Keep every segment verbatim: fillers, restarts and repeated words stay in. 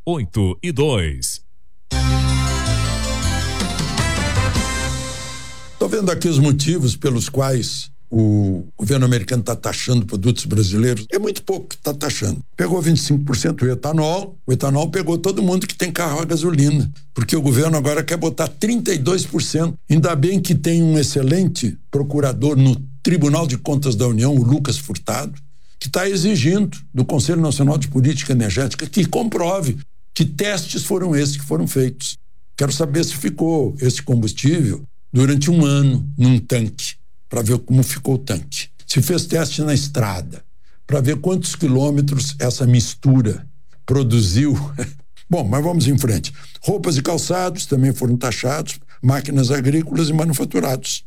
oito e dois. Estou vendo aqui os motivos pelos quais o governo americano está taxando produtos brasileiros. É muito pouco que está taxando. Pegou vinte e cinco por cento o etanol. O etanol pegou todo mundo que tem carro a gasolina, porque o governo agora quer botar trinta e dois por cento. Ainda bem que tem um excelente procurador no Tribunal de Contas da União, o Lucas Furtado, que está exigindo do Conselho Nacional de Política Energética que comprove que testes foram esses que foram feitos. Quero saber se ficou esse combustível durante um ano num tanque, para ver como ficou o tanque. Se fez teste na estrada, para ver quantos quilômetros essa mistura produziu. Bom, mas vamos em frente. Roupas e calçados também foram taxados, máquinas agrícolas e manufaturados.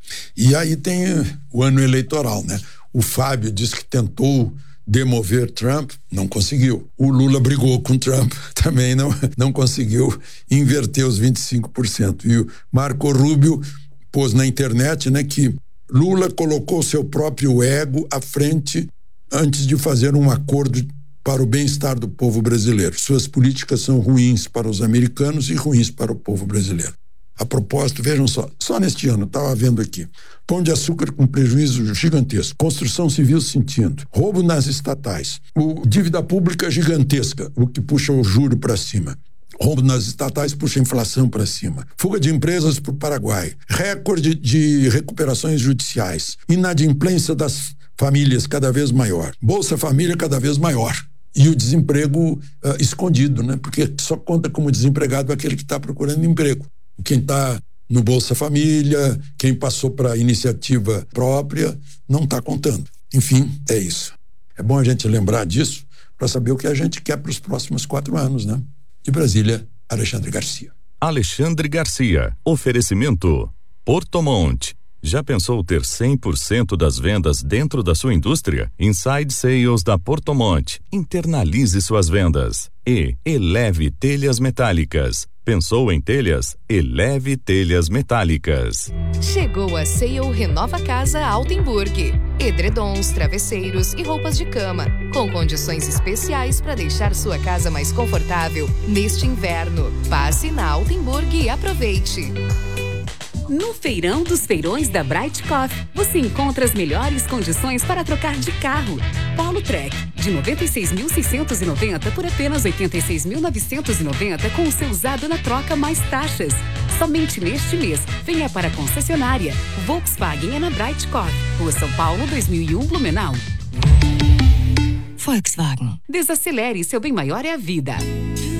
E aí tem o ano eleitoral, né? O Fábio disse que tentou demover Trump, não conseguiu. O Lula brigou com Trump, também não, não conseguiu inverter os vinte e cinco por cento. E o Marco Rubio pôs na internet, né, que Lula colocou seu próprio ego à frente antes de fazer um acordo para o bem-estar do povo brasileiro. Suas políticas são ruins para os americanos e ruins para o povo brasileiro. A propósito, vejam só, só neste ano, estava vendo aqui, Pão de Açúcar com prejuízo gigantesco, construção civil sentindo, roubo nas estatais, o dívida pública gigantesca, o que puxa o juro para cima. Roubo nas estatais puxa a inflação para cima. Fuga de empresas para o Paraguai. Recorde de recuperações judiciais. Inadimplência das famílias cada vez maior. Bolsa Família cada vez maior. E o desemprego uh, escondido, né? Porque só conta como desempregado aquele que está procurando emprego. Quem está no Bolsa Família, quem passou para iniciativa própria, não está contando. Enfim, é isso. É bom a gente lembrar disso para saber o que a gente quer para os próximos quatro anos, né? De Brasília, Alexandre Garcia. Alexandre Garcia. Oferecimento Portomont. Já pensou ter cem por cento das vendas dentro da sua indústria? Inside Sales da Portomont. Internalize suas vendas. E Eleve Telhas Metálicas. Pensou em telhas? Eleve Telhas Metálicas. Chegou a Sale Renova Casa Altenburg. Edredons, travesseiros e roupas de cama, com condições especiais para deixar sua casa mais confortável neste inverno. Passe na Altenburg e aproveite. No Feirão dos Feirões da Bright Coffee, você encontra as melhores condições para trocar de carro. Polo Trek, de noventa e seis mil seiscentos e noventa por apenas oitenta e seis mil novecentos e noventa com o seu usado na troca mais taxas. Somente neste mês, venha para a concessionária. Volkswagen é na Bright Coffee, Rua São Paulo, dois mil e um, Blumenau. Volkswagen. Desacelere, seu bem maior é a vida.